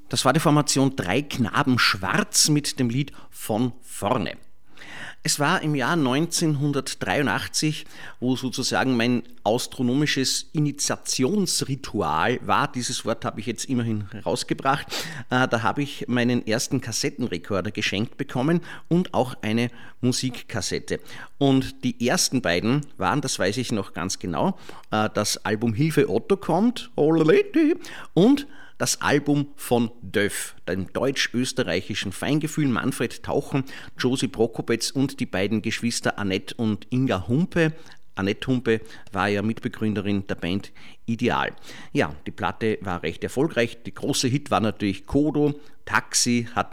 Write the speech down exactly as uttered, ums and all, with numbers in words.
Das war die Formation Drei Knaben Schwarz mit dem Lied Von vorne. Es war im Jahr neunzehnhundertdreiundachtzig, wo sozusagen mein astronomisches Initiationsritual war. Dieses Wort habe ich jetzt immerhin rausgebracht. Äh, da habe ich meinen ersten Kassettenrekorder geschenkt bekommen und auch eine Musikkassette. Und die ersten beiden waren, das weiß ich noch ganz genau, äh, das Album Hilfe Otto kommt und das Album von Döff, dem deutsch-österreichischen Feingefühl, Manfred Tauchen, Josi Prokopetz und die beiden Geschwister Annette und Inga Humpe. Annette Humpe war ja Mitbegründerin der Band Ideal. Ja, die Platte war recht erfolgreich. Der große Hit war natürlich Kodo, Taxi, hat